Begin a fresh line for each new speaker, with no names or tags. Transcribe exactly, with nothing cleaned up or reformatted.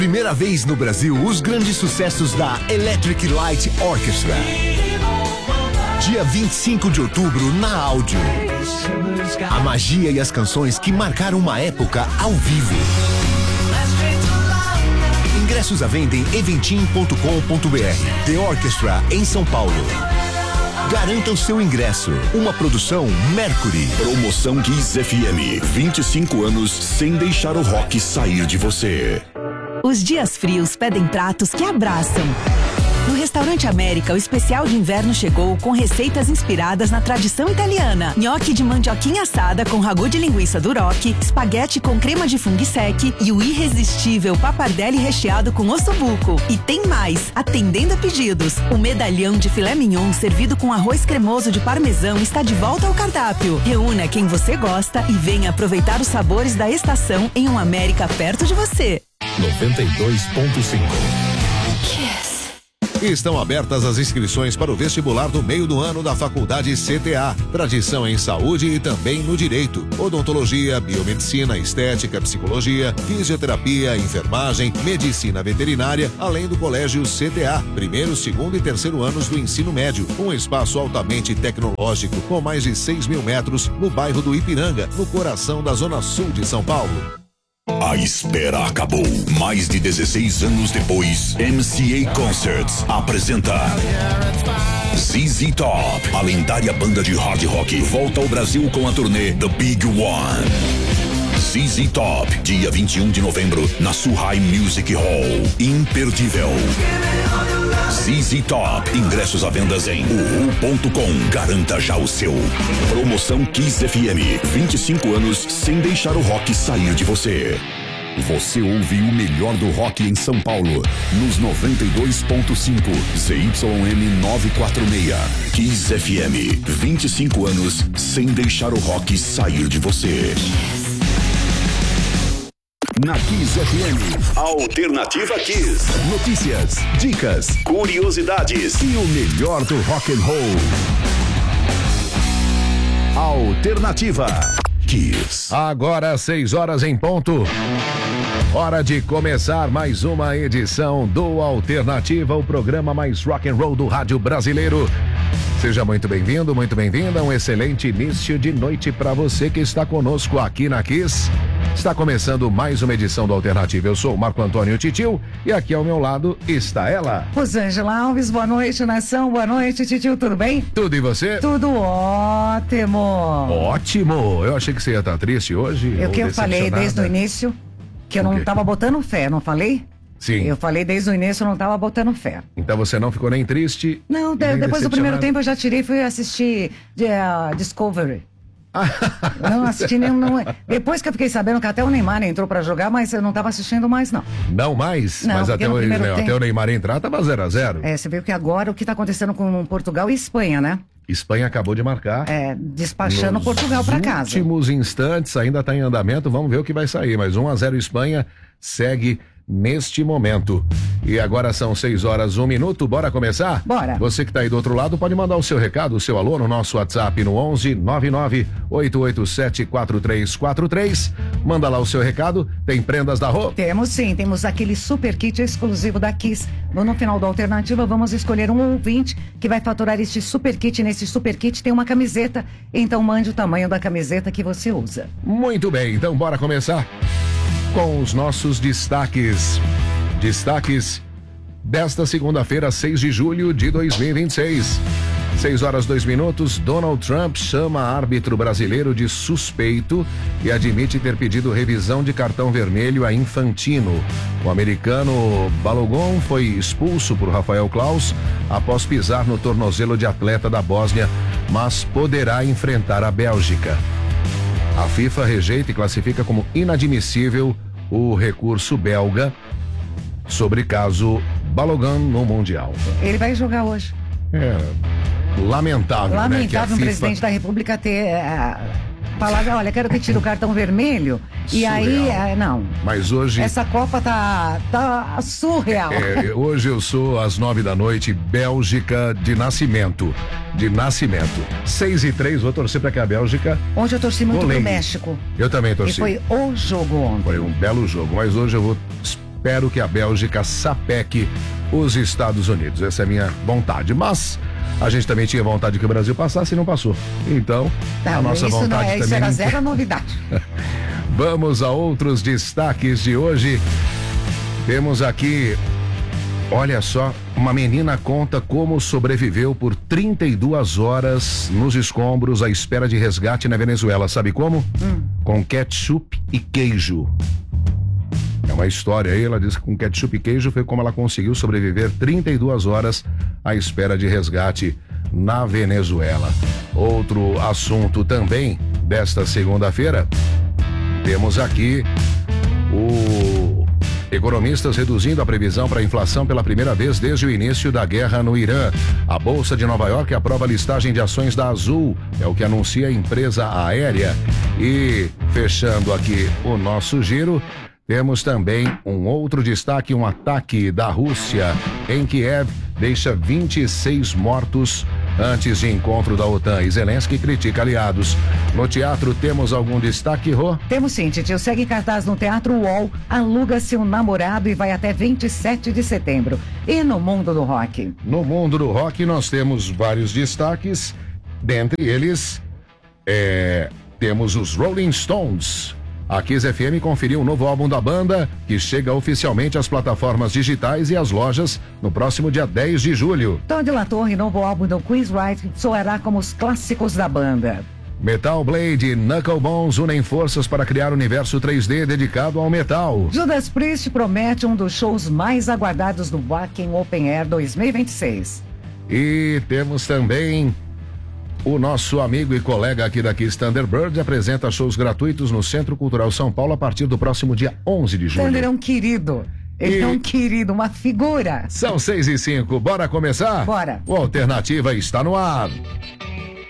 Primeira vez no Brasil, os grandes sucessos da Electric Light Orchestra. Dia vinte e cinco de outubro, na Áudio. A magia e as canções que marcaram uma época ao vivo. Ingressos à venda em eventim ponto com ponto br. The Orchestra, em São Paulo. Garanta o seu ingresso. Uma produção Mercury.
Promoção Kiss F M. vinte e cinco anos sem deixar o rock sair de você.
Os dias frios pedem pratos que abraçam. No Restaurante América, o especial de inverno chegou com receitas inspiradas na tradição italiana. Nhoque de mandioquinha assada com ragu de linguiça duroc, espaguete com crema de fungo sec e o irresistível pappardelle recheado com ossobuco. E tem mais, atendendo a pedidos. O medalhão de filé mignon servido com arroz cremoso de parmesão está de volta ao cardápio. Reúna quem você gosta e venha aproveitar os sabores da estação em um América perto de você.
noventa e dois ponto cinco.
Estão abertas as inscrições para o vestibular do meio do ano da Faculdade C T A. Tradição em saúde e também no direito. Odontologia, biomedicina, estética, psicologia, fisioterapia, enfermagem, medicina veterinária, além do Colégio C T A. Primeiro, segundo e terceiro anos do ensino médio. Um espaço altamente tecnológico, com mais de seis mil metros, no bairro do Ipiranga, no coração da Zona Sul de São Paulo.
A espera acabou. Mais de dezesseis anos depois, M C A Concerts apresenta Z Z Top. A lendária banda de hard rock volta ao Brasil com a turnê The Big One. Z Z Top, dia vinte e um de novembro, na Suhai Music Hall. Imperdível. Z Z Top. Ingressos à venda em uhu ponto com. Garanta já o seu. Promoção Kiss F M. vinte e cinco anos sem deixar o rock sair de você. Você ouve o melhor do rock em São Paulo, nos noventa e dois ponto cinco, Z Y M novecentos e quarenta e seis. Kiss F M. vinte e cinco anos sem deixar o rock sair de você. Na Kiss F M, Alternativa Kiss. Notícias, dicas, curiosidades e o melhor do rock and roll. Alternativa Kiss.
Agora seis horas em ponto. Hora de começar mais uma edição do Alternativa, o programa mais rock and roll do rádio brasileiro. Seja muito bem-vindo, muito bem-vinda. Um excelente início de noite para você que está conosco aqui na Kiss. Está começando mais uma edição do Alternativa. Eu sou o Marco Antônio Titio e aqui ao meu lado está ela.
Rosângela Alves, boa noite, nação. Boa noite, Titio, tudo bem?
Tudo, e você?
Tudo ótimo.
Ótimo. Eu achei que você ia estar triste hoje.
Eu que eu falei desde o início que eu não estava botando fé, não falei?
Sim.
Eu falei desde o início, eu não estava botando fé.
Então você não ficou nem triste?
Não, de,
nem
depois do primeiro tempo eu já tirei e fui assistir uh, Discovery. Não assisti nenhum. Não, depois que eu fiquei sabendo que até o Neymar entrou pra jogar, mas eu não tava assistindo mais, não.
Não mais?
Não,
mas até o,
tempo,
até o Neymar entrar tava zero a zero.
É, você viu que agora o que tá acontecendo com Portugal e Espanha, né?
Espanha acabou de marcar.
É, despachando Nos Portugal pra casa.
Nos últimos instantes, ainda tá em andamento, vamos ver o que vai sair. Mas um a zero Espanha segue neste momento. E agora são seis horas, um minuto, bora começar?
Bora.
Você que tá aí do outro lado pode mandar o seu recado, o seu alô no nosso WhatsApp no onze nove nove oito oito sete quatro três quatro três. Manda lá o seu recado. Tem prendas da Rô?
Temos sim, temos aquele super kit exclusivo da Kiss. No, no final da Alternativa vamos escolher um ouvinte que vai faturar este super kit. Nesse super kit tem uma camiseta, então mande o tamanho da camiseta que você usa.
Muito bem, então bora começar com os nossos destaques. Destaques desta segunda-feira, seis de julho de dois mil e vinte e seis. seis horas, dois minutos. Donald Trump chama árbitro brasileiro de suspeito e admite ter pedido revisão de cartão vermelho a Infantino. O americano Balogun foi expulso por Rafael Klaus após pisar no tornozelo de atleta da Bósnia, mas poderá enfrentar a Bélgica. A FIFA rejeita e classifica como inadmissível o recurso belga sobre caso Balogun no Mundial.
Ele vai jogar hoje.
É lamentável,
lamentável,
né? Que a
um
FIFA...
presidente da República ter é, falado, olha, quero que tire o cartão vermelho. E
Surreal.
aí, é, não.
Mas hoje...
Essa Copa tá, tá surreal.
É, hoje eu sou às nove da noite, Bélgica de nascimento. De nascimento. Seis e três, vou torcer pra que a Bélgica...
Ontem eu torci muito
goleie.
pro México.
Eu também torci.
E foi o jogo ontem.
Foi um belo jogo, mas hoje eu vou espero que a Bélgica sapeque os Estados Unidos. Essa é a minha vontade. Mas a gente também tinha vontade que o Brasil passasse e não passou. Então,
não,
a nossa
isso
vontade
não é,
também...
Isso era zero novidade.
Vamos a outros destaques de hoje. Temos aqui, olha só, uma menina conta como sobreviveu por trinta e duas horas nos escombros à espera de resgate na Venezuela. Sabe como? Hum. Com ketchup e queijo. É uma história aí, ela diz que com ketchup e queijo foi como ela conseguiu sobreviver trinta e duas horas à espera de resgate na Venezuela. Outro assunto também desta segunda-feira, temos aqui o economistas reduzindo a previsão para a inflação pela primeira vez desde o início da guerra no Irã. A Bolsa de Nova York aprova a listagem de ações da Azul, é o que anuncia a empresa aérea. E fechando aqui o nosso giro, temos também um outro destaque, um ataque da Rússia em Kiev deixa vinte e seis mortos antes de encontro da OTAN. E Zelensky critica aliados. No teatro temos algum destaque, Rô?
Temos sim, Titio. Segue em cartaz no Teatro U O L, Aluga-se um Namorado e vai até vinte e sete de setembro. E no mundo do rock?
No mundo do rock nós temos vários destaques. Dentre eles, é, temos os Rolling Stones. A Kiss F M conferiu o novo álbum da banda, que chega oficialmente às plataformas digitais e às lojas no próximo dia dez de julho.
Todd LaTorre, novo álbum do Chris Wright, soará como os clássicos da banda.
Metal Blade e Knucklebones unem forças para criar um universo três D dedicado ao metal.
Judas Priest promete um dos shows mais aguardados do Wacken Open Air dois mil e vinte e seis.
E temos também... O nosso amigo e colega aqui da Kiss Thunderbird apresenta shows gratuitos no Centro Cultural São Paulo a partir do próximo dia onze de julho.
Thunder é um querido. Ele e... é um querido, uma figura.
São seis e cinco. Bora começar?
Bora.
O Alternativa está no ar.